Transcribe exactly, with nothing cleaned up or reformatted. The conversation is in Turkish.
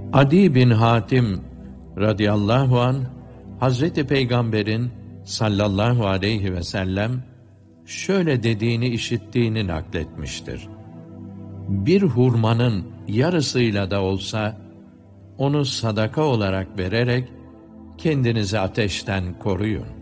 Adi bin Hatim radıyallahu an Hazreti Peygamber'in sallallahu aleyhi ve sellem şöyle dediğini işittiğini nakletmiştir. Bir hurmanın yarısıyla da olsa onu sadaka olarak vererek kendinizi ateşten koruyun.